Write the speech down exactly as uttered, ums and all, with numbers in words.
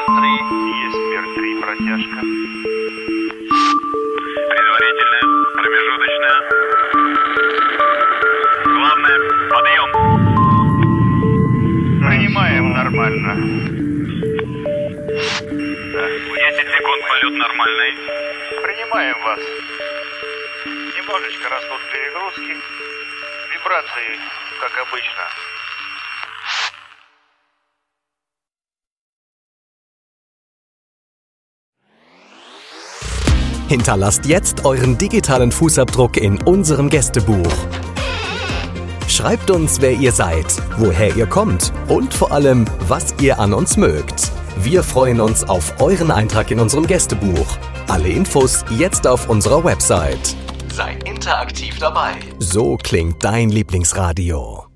три. Еспер три, протяжка. Предварительная, промежуточная. Главное, подъем. Принимаем нормально. десять секунд, полет нормальный. Принимаем вас. Немножечко растут перегрузки. Вибрации, как обычно. Hinterlasst jetzt euren digitalen Fußabdruck in unserem Gästebuch. Schreibt uns, wer ihr seid, woher ihr kommt und vor allem, was ihr an uns mögt. Wir freuen uns auf euren Eintrag in unserem Gästebuch. Alle Infos jetzt auf unserer Website. Sei interaktiv dabei. So klingt dein Lieblingsradio.